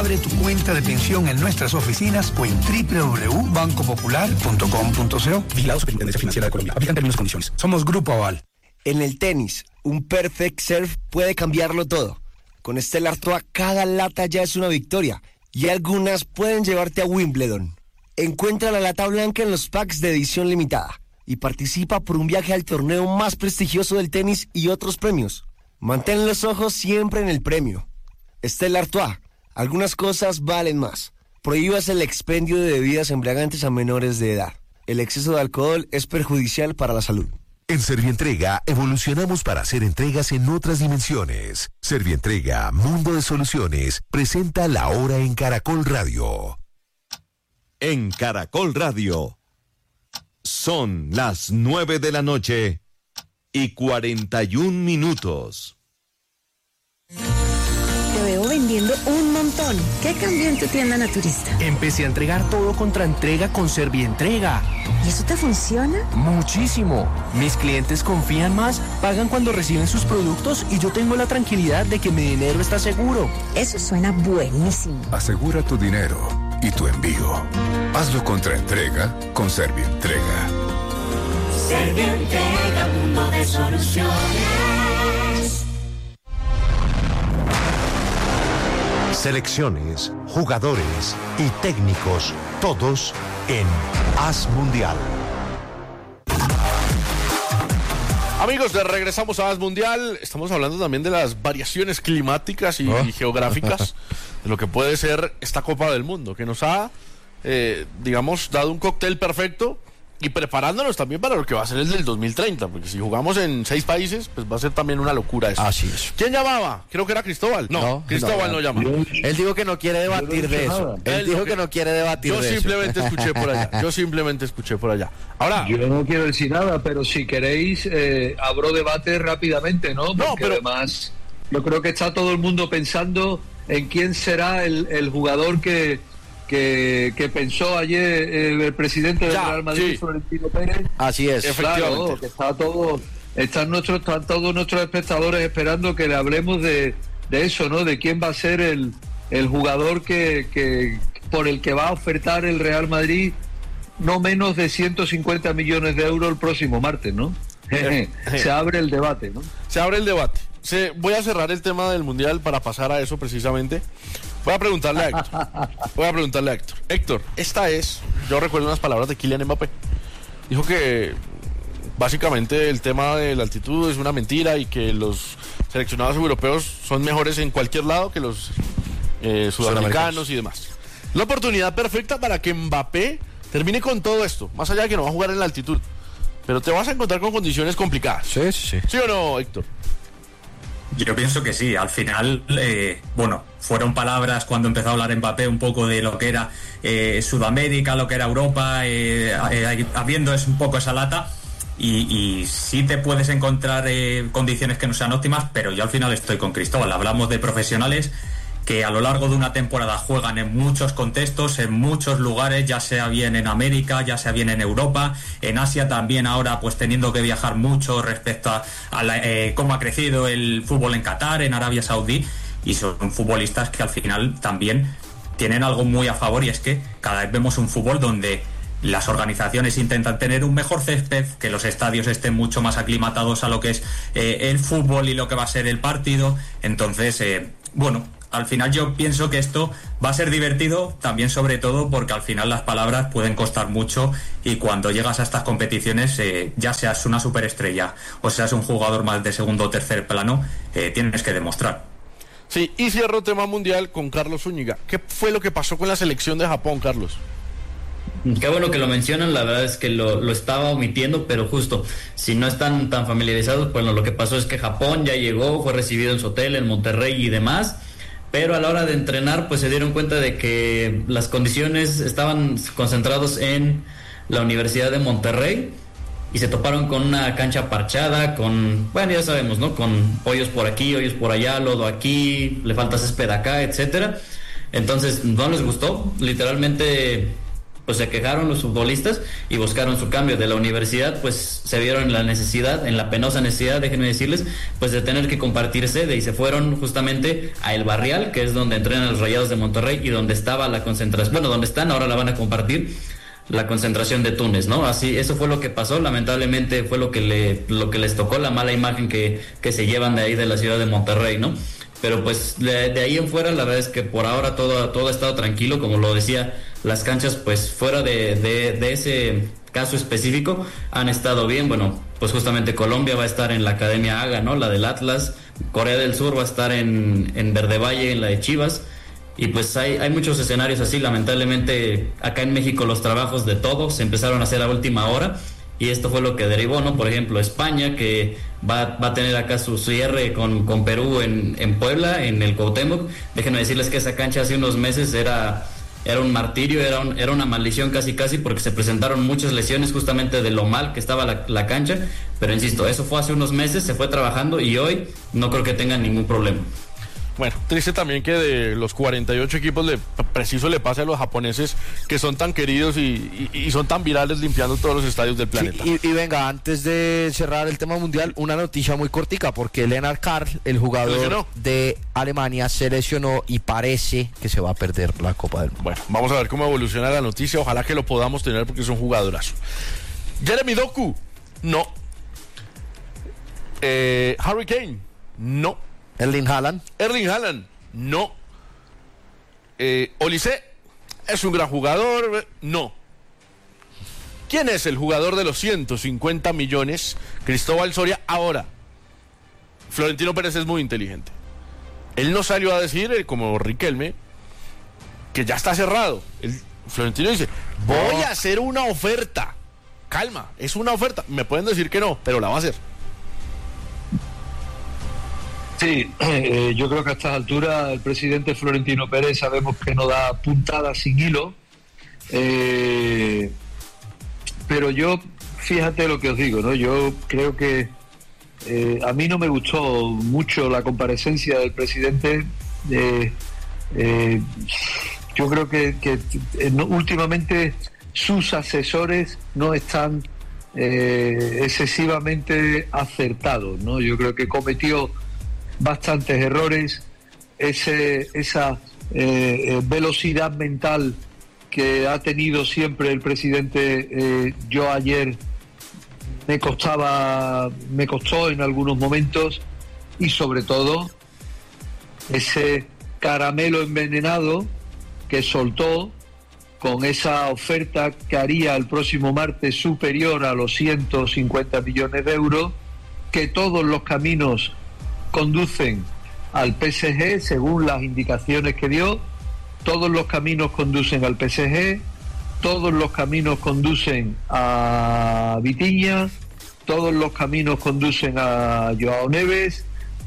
Abre tu cuenta de pensión en nuestras oficinas o en www.bancopopular.com.co. Vigilado Superintendencia Financiera de Colombia. Aplican términos y condiciones. Somos Grupo Aval. En el tenis, un perfect serve puede cambiarlo todo. Con Stella Artois, cada lata ya es una victoria. Y algunas pueden llevarte a Wimbledon. Encuentra la lata blanca en los packs de edición limitada. Y participa por un viaje al torneo más prestigioso del tenis y otros premios. Mantén los ojos siempre en el premio. Stella Artois, algunas cosas valen más. Prohíbas el expendio de bebidas embriagantes a menores de edad. El exceso de alcohol es perjudicial para la salud. En Servientrega evolucionamos para hacer entregas en otras dimensiones. Servientrega, Mundo de Soluciones, presenta La Hora en Caracol Radio. En Caracol Radio. Son las 9 de la noche y 41 minutos. Te veo vendiendo un montón. ¿Qué cambió en tu tienda naturista? Empecé a entregar todo contra entrega con Servientrega. ¿Y eso te funciona? Muchísimo. Mis clientes confían más, pagan cuando reciben sus productos y yo tengo la tranquilidad de que mi dinero está seguro. Eso suena buenísimo. Asegura tu dinero y tu envío. Hazlo contra entrega con Servientrega. Servientrega, mundo de soluciones. Selecciones, jugadores y técnicos, todos en Haz Mundial. Amigos, regresamos a Haz Mundial. Estamos hablando también de las variaciones climáticas y geográficas de lo que puede ser esta Copa del Mundo, que nos ha, digamos, dado un cóctel perfecto y preparándonos también para lo que va a ser el del 2030, porque si jugamos en 6 países, pues va a ser también una locura eso. Así es. ¿Quién llamaba? Creo que era Cristóbal. No, Cristóbal no llama. Él dijo que no quiere debatir de eso. Él dijo que no quiere debatir de eso. Yo simplemente escuché por allá. Ahora, yo no quiero decir nada, pero si queréis, abro debate rápidamente, ¿no? Porque además yo creo que está todo el mundo pensando en quién será el jugador que pensó ayer el presidente del Real Madrid, Florentino Pérez. Así es, claro, que están todos nuestros espectadores esperando que le hablemos de eso, ¿no? De quién va a ser el jugador que por el que va a ofertar el Real Madrid no menos de 150 millones de euros el próximo martes, ¿no? Se abre el debate, ¿no? Se abre el debate. Voy a cerrar el tema del Mundial para pasar a eso precisamente. Voy a preguntarle a Héctor. Héctor, yo recuerdo unas palabras de Kylian Mbappé. Dijo que básicamente el tema de la altitud es una mentira y que los seleccionados europeos son mejores en cualquier lado que los sudamericanos y demás. La oportunidad perfecta para que Mbappé termine con todo esto, más allá de que no va a jugar en la altitud. Pero te vas a encontrar con condiciones complicadas. Sí. ¿Sí o no, Héctor? Yo pienso que sí, al final, fueron palabras cuando empezó a hablar Mbappé un poco de lo que era Sudamérica, lo que era Europa, habiendo un poco esa lata, y sí te puedes encontrar condiciones que no sean óptimas, pero yo al final estoy con Cristóbal. Hablamos de profesionales que a lo largo de una temporada juegan en muchos contextos, en muchos lugares, ya sea bien en América, ya sea bien en Europa, en Asia también ahora pues teniendo que viajar mucho respecto a cómo ha crecido el fútbol en Qatar, en Arabia Saudí, y son futbolistas que al final también tienen algo muy a favor, y es que cada vez vemos un fútbol donde las organizaciones intentan tener un mejor césped, que los estadios estén mucho más aclimatados a lo que es el fútbol y lo que va a ser el partido. Entonces, al final yo pienso que esto va a ser divertido, también sobre todo porque al final las palabras pueden costar mucho, y cuando llegas a estas competiciones, ya seas una superestrella o seas un jugador más de segundo o tercer plano, tienes que demostrar. Sí, y cierro tema mundial con Carlos Zúñiga. ¿Qué fue lo que pasó con la selección de Japón, Carlos? Qué bueno que lo mencionan, la verdad es que lo estaba omitiendo, pero justo, si no están tan familiarizados, bueno, lo que pasó es que Japón ya llegó, fue recibido en su hotel en Monterrey y demás, pero a la hora de entrenar pues se dieron cuenta de que las condiciones estaban concentrados en la Universidad de Monterrey y se toparon con una cancha parchada, ya sabemos, ¿no? Con hoyos por aquí, hoyos por allá, lodo aquí, le falta césped acá, etcétera. Entonces no les gustó, literalmente pues se quejaron los futbolistas y buscaron su cambio. De la universidad, pues se vieron en la penosa necesidad, déjenme decirles, pues de tener que compartir sede, y se fueron justamente a El Barrial, que es donde entrenan los Rayados de Monterrey y donde estaba la concentración, bueno, donde están, ahora la van a compartir, la concentración de Túnez, ¿no? Así, eso fue lo que pasó, lamentablemente fue lo que les tocó, la mala imagen que se llevan de ahí de la ciudad de Monterrey, ¿no? Pero pues de ahí en fuera, la verdad es que por ahora todo ha estado tranquilo, como lo decía, las canchas pues fuera de ese caso específico han estado bien. Bueno, pues justamente Colombia va a estar en la Academia Haga, ¿no? La del Atlas, Corea del Sur va a estar en Verde Valle, en la de Chivas, y pues hay muchos escenarios así. Lamentablemente acá en México los trabajos de todos se empezaron a hacer a última hora, y esto fue lo que derivó, ¿no? Por ejemplo, España, que va a tener acá su cierre con Perú en Puebla, en el Cuauhtémoc. Déjenme decirles que esa cancha hace unos meses era un martirio, era una maldición casi, porque se presentaron muchas lesiones justamente de lo mal que estaba la cancha, pero insisto, eso fue hace unos meses, se fue trabajando y hoy no creo que tengan ningún problema. Bueno, triste también que de los 48 equipos preciso le pase a los japoneses, que son tan queridos y son tan virales limpiando todos los estadios del planeta. Sí, y venga, antes de cerrar el tema mundial, una noticia muy cortica, porque Lennart Karl, el jugador de Alemania, se lesionó y parece que se va a perder la Copa del Mundo. Bueno, vamos a ver cómo evoluciona la noticia, ojalá que lo podamos tener porque es un jugadorazo. Jeremy Doku, no. Harry Kane, no. Erling Haaland, no. Olise es un gran jugador, no. ¿Quién es el jugador de los 150 millones? Cristóbal Soria. Ahora, Florentino Pérez es muy inteligente. Él no salió a decir, como Riquelme, que ya está cerrado. Florentino dice, voy a hacer una oferta. Calma, es una oferta. Me pueden decir que no, pero la va a hacer. Sí, yo creo que a estas alturas el presidente Florentino Pérez sabemos que no da puntadas sin hilo, pero yo, fíjate lo que os digo, ¿no? Yo creo que a mí no me gustó mucho la comparecencia del presidente. Yo creo que últimamente sus asesores no están excesivamente acertados, ¿no? Yo creo que cometió bastantes errores, esa velocidad mental que ha tenido siempre el presidente. Yo ayer me costó en algunos momentos, y sobre todo ese caramelo envenenado que soltó con esa oferta que haría el próximo martes superior a los 150 millones de euros, que todos los caminos conducen al PSG, según las indicaciones que dio. Todos los caminos conducen al PSG, todos los caminos conducen a Vitinha, todos los caminos conducen a Joao Neves,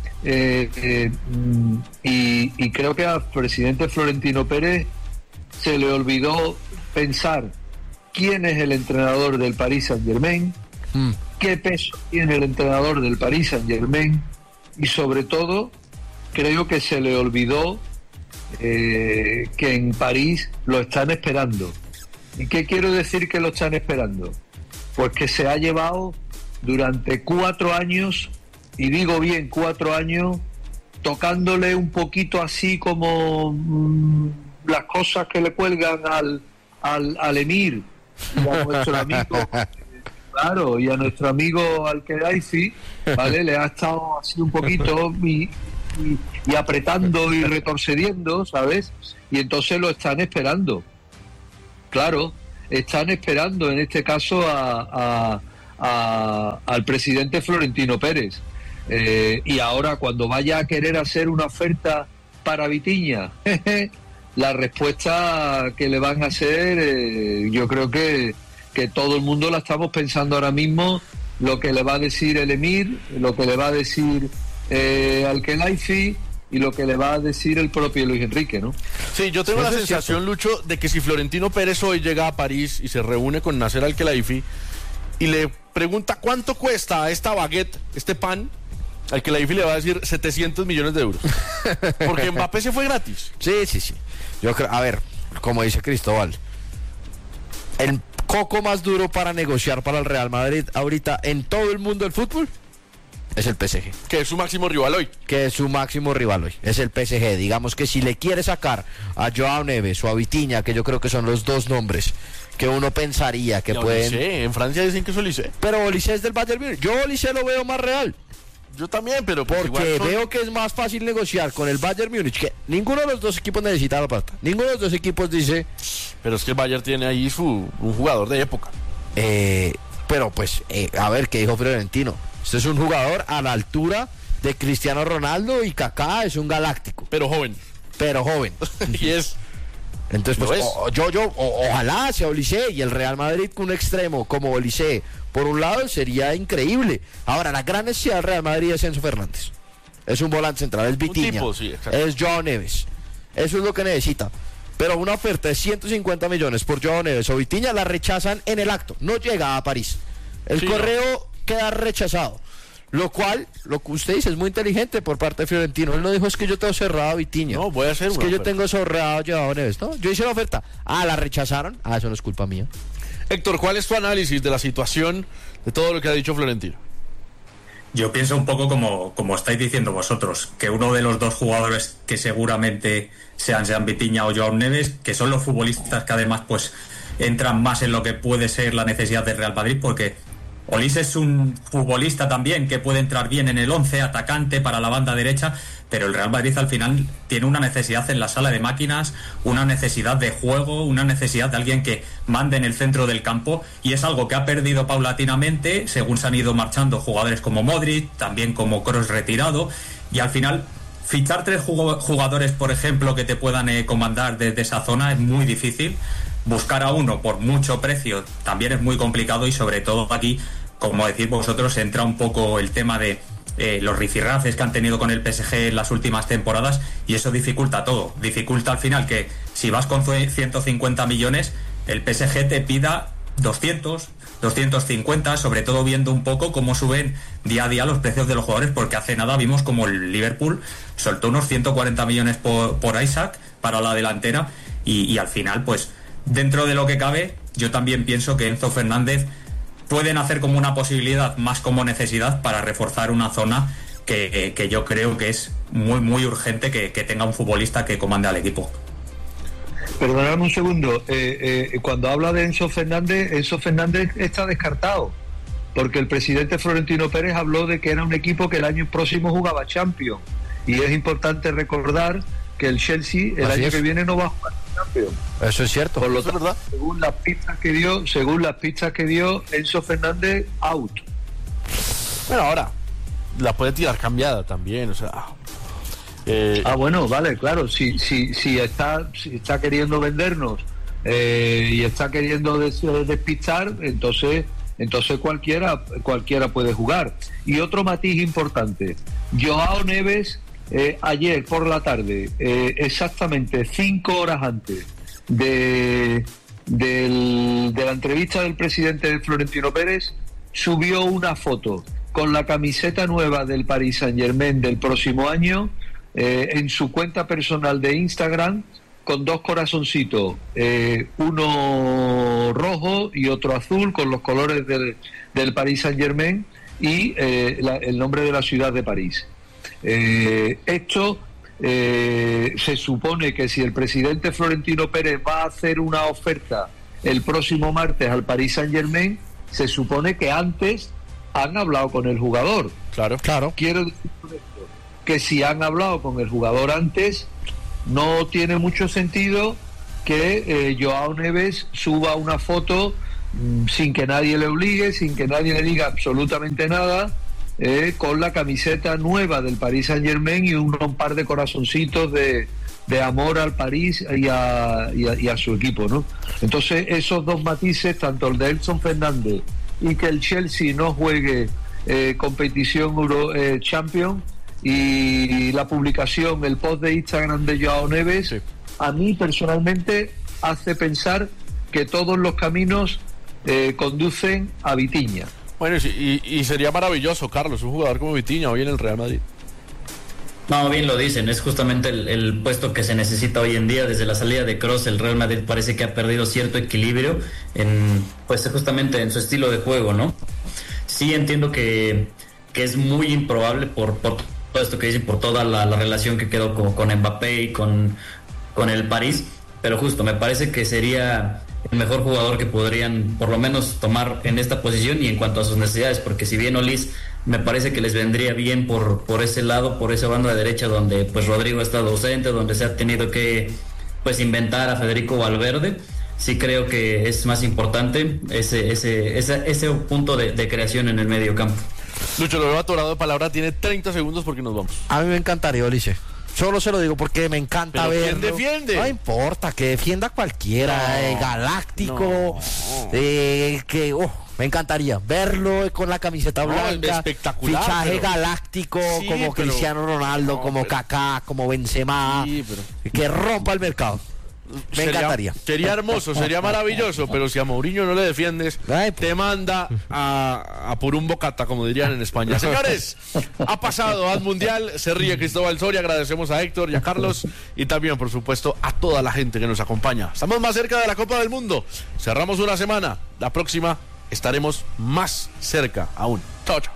y creo que al presidente Florentino Pérez se le olvidó pensar quién es el entrenador del Paris Saint-Germain, qué peso tiene el entrenador del Paris Saint-Germain, y sobre todo creo que se le olvidó que en París lo están esperando. ¿Y qué quiero decir que lo están esperando? Pues que se ha llevado durante 4 años, y digo bien 4 años, tocándole un poquito así como las cosas que le cuelgan al emir y a nuestro amigo. Claro, y a nuestro amigo Al-Khelaifi, ¿vale? Le ha estado así un poquito y apretando y retrocediendo, ¿sabes? Y entonces lo están esperando. Claro, están esperando en este caso al presidente Florentino Pérez. Y ahora cuando vaya a querer hacer una oferta para Vitinha, la respuesta que le van a hacer, yo creo que todo el mundo la estamos pensando ahora mismo, lo que le va a decir el emir, lo que le va a decir Al-Khelaifi y lo que le va a decir el propio Luis Enrique, ¿no? Sí, yo tengo la sensación, Lucho, de que si Florentino Pérez hoy llega a París y se reúne con Nasser Al-Khelaifi y le pregunta cuánto cuesta esta baguette, este pan, Al-Khelaifi le va a decir 700 millones de euros. Porque Mbappé se fue gratis. Sí. Yo creo, a ver, como dice Cristóbal, El coco más duro para negociar para el Real Madrid ahorita en todo el mundo del fútbol es el PSG. Que es su máximo rival hoy. Es el PSG. Digamos que si le quiere sacar a Joao Neves o a Vitinha, que yo creo que son los dos nombres que uno pensaría que pueden... Olise, en Francia dicen que es Olise. Pero Olise es del Bayern Múnich. Yo Olise lo veo más real. Yo también, pero... Porque veo que es más fácil negociar con el Bayern Múnich, que ninguno de los dos equipos necesita la plata. Ninguno de los dos equipos dice... Pero es que el Bayern tiene ahí un jugador de época. Pero pues, a ver, ¿qué dijo Florentino? Este es un jugador a la altura de Cristiano Ronaldo y Kaká, es un galáctico. Pero joven. Y es... Entonces, pues, ojalá sea Olise, y el Real Madrid con un extremo como Olise, por un lado, sería increíble. Ahora, la gran necesidad del Real Madrid es Enzo Fernández. Es un volante central, es Vitinha, es Joao Neves. Eso es lo que necesita. Pero una oferta de 150 millones por Joao Neves o Vitinha la rechazan en el acto. No llega a París. El correo queda rechazado. Lo que usted dice es muy inteligente por parte de Fiorentino. Él no dijo, es que yo tengo cerrado a Vitinha. No, voy a hacer es que yo tengo cerrado a Joao Neves. No, yo hice la oferta. La rechazaron. Eso no es culpa mía. Héctor, ¿cuál es tu análisis de la situación, de todo lo que ha dicho Florentino? Yo pienso un poco como estáis diciendo vosotros, que uno de los dos jugadores que seguramente sean Vitinha o Joao Neves, que son los futbolistas que además pues entran más en lo que puede ser la necesidad del Real Madrid, porque Olise es un futbolista también que puede entrar bien en el 11, atacante para la banda derecha, pero el Real Madrid al final tiene una necesidad en la sala de máquinas, una necesidad de juego, una necesidad de alguien que mande en el centro del campo, y es algo que ha perdido paulatinamente según se han ido marchando jugadores como Modric, también como Kroos retirado, y al final fichar 3 jugadores, por ejemplo, que te puedan comandar desde esa zona es muy difícil. Buscar a uno por mucho precio también es muy complicado, y sobre todo aquí, como decís vosotros, entra un poco el tema de los rifirrafes que han tenido con el PSG en las últimas temporadas, y eso dificulta todo. Dificulta al final que si vas con 150 millones, el PSG te pida 200, 250, sobre todo viendo un poco cómo suben día a día los precios de los jugadores, porque hace nada vimos como el Liverpool soltó unos 140 millones por Isaac para la delantera, y al final, pues dentro de lo que cabe, yo también pienso que Enzo Fernández pueden hacer como una posibilidad más como necesidad para reforzar una zona que yo creo que es muy muy urgente que tenga un futbolista que comande al equipo. Perdóname un segundo, cuando habla de Enzo Fernández está descartado, porque el presidente Florentino Pérez habló de que era un equipo que el año próximo jugaba Champions, y es importante recordar que el Chelsea el año que viene no va a jugar Champions. Eso es cierto. Por lo tanto, ¿verdad? Según las pistas que dio Enzo Fernández, out. Bueno, ahora la puede tirar cambiada también, o sea. Bueno, vale, claro. Si está queriendo vendernos y está queriendo despistar, entonces cualquiera puede jugar. Y otro matiz importante: Joao Neves ayer por la tarde, exactamente 5 horas antes de la entrevista del presidente Florentino Pérez, subió una foto con la camiseta nueva del Paris Saint-Germain del próximo año en su cuenta personal de Instagram, con 2 corazoncitos, uno rojo y otro azul, con los colores del Paris Saint-Germain y el nombre de la ciudad de París. Esto se supone que si el presidente Florentino Pérez va a hacer una oferta el próximo martes al Paris Saint-Germain, se supone que antes han hablado con el jugador. Claro. Quiero decir que si han hablado con el jugador antes, no tiene mucho sentido que Joao Neves suba una foto sin que nadie le obligue, sin que nadie le diga absolutamente nada, con la camiseta nueva del Paris Saint-Germain y un par de corazoncitos de amor al París y a su equipo, ¿no? Entonces esos dos matices, tanto el de Edson Fernández y que el Chelsea no juegue competición Champions, y la publicación, el post de Instagram de Joao Neves, a mí personalmente hace pensar que todos los caminos conducen a Vitinha. Bueno, y sería maravilloso, Carlos, un jugador como Vitinha hoy en el Real Madrid. No, bien lo dicen, es justamente el puesto que se necesita hoy en día. Desde la salida de Kroos, el Real Madrid parece que ha perdido cierto equilibrio pues justamente en su estilo de juego, ¿no? Sí entiendo que es muy improbable por todo esto que dicen, por toda la relación que quedó con Mbappé y con el París, pero justo me parece que sería el mejor jugador que podrían por lo menos tomar en esta posición y en cuanto a sus necesidades, porque si bien Olis me parece que les vendría bien por ese lado, por esa banda de derecha donde pues Rodrigo ha estado ausente, donde se ha tenido que pues inventar a Federico Valverde. Sí creo que es más importante ese punto de creación en el medio campo. Lucho, lo veo atorado de palabra, tiene 30 segundos porque nos vamos. A mí me encantaría, Ulises. Solo se lo digo porque me encanta verlo. ¿Quién defiende? No importa, que defienda cualquiera, Galáctico, me encantaría verlo con la camiseta blanca, espectacular, fichaje galáctico, sí, como Cristiano Ronaldo, como Kaká, como Benzema, que rompa el mercado. Me encantaría. Sería hermoso, sería maravilloso, pero si a Mourinho no le defiendes, te manda a por un bocata, como dirían en España. Señores, ha pasado al Mundial, se ríe Cristóbal Soria, agradecemos a Héctor y a Carlos y también, por supuesto, a toda la gente que nos acompaña. Estamos más cerca de la Copa del Mundo, cerramos una semana, la próxima estaremos más cerca aún. Chao, chao.